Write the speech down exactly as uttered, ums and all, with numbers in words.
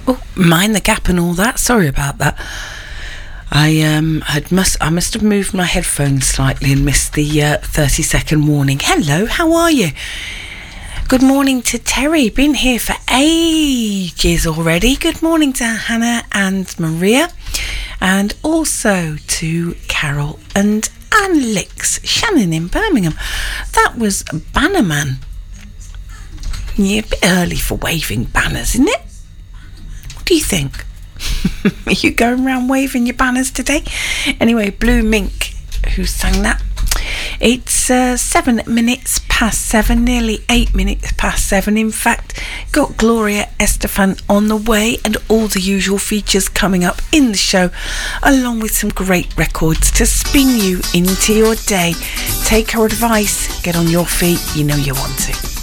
Oh, mind the gap and all that. Sorry about that. I um had must I must have moved my headphones slightly and missed the uh, thirty second warning. Hello, how are you? Good morning to Terry. Been here for ages already. Good morning to Hannah and Maria, and also to Carol and Alex. Shannon in Birmingham. That was Bannerman. Yeah, a bit early for waving banners, isn't it? What do you think? Are you going around waving your banners today? Anyway, Blue Mink, who sang that. It's uh, seven minutes past seven, nearly eight minutes past seven. In fact, got Gloria Estefan on the way and all the usual features coming up in the show, along with some great records to spin you into your day. Take her advice, get on your feet, you know you want to.